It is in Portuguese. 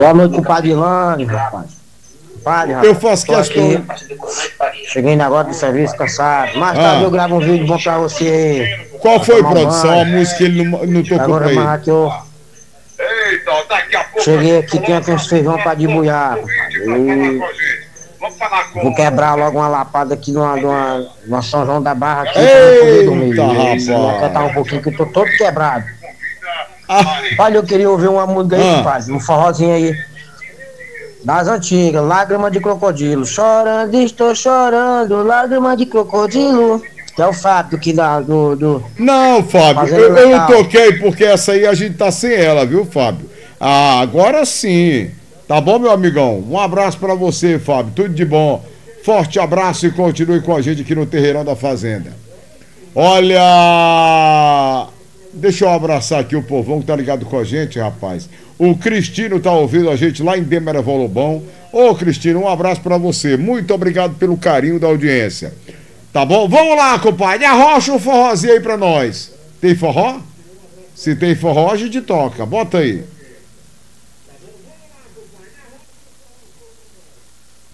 Boa noite, compadre Ilane, rapaz. Compadre, rapaz. Eu faço Tô questão. aqui. Cheguei agora do serviço, cansado. Mais tarde eu gravo um vídeo bom pra você aí. Qual Pra foi, tomar um produção? A banho. música ele não tocou Agora, pra ele. mas que eu cheguei aqui, tem aqueles feijão pra debuiar, compadre. E vou quebrar logo uma lapada aqui numa São João da Barra aqui pra eu poder dormir. Eita, E aquietar um rapaz. pouquinho que eu tô todo quebrado. Ah, Olha, eu queria ouvir uma música aí, ah. compadre. Um forrozinho aí. Das antigas, lágrima de crocodilo. Chorando, estou chorando, lágrima de crocodilo. Que é o Fábio que dá do Não, Fábio, Fazenda eu não Natal. toquei porque essa aí a gente tá sem ela, viu, Fábio? Ah, agora sim. Tá bom, meu amigão? Um abraço pra você, Fábio. Tudo de bom. Forte abraço e continue com a gente aqui no Terreirão da Fazenda. Olha, deixa eu abraçar aqui o povão que tá ligado com a gente, rapaz. O Cristino tá ouvindo a gente lá em Demerval Lobão. Ô, Cristino, um abraço pra você. Muito obrigado pelo carinho da audiência. Tá bom? Vamos lá, compadre. Arrocha um forrozinho aí pra nós. Tem forró? Se tem forró, a gente toca. Bota aí.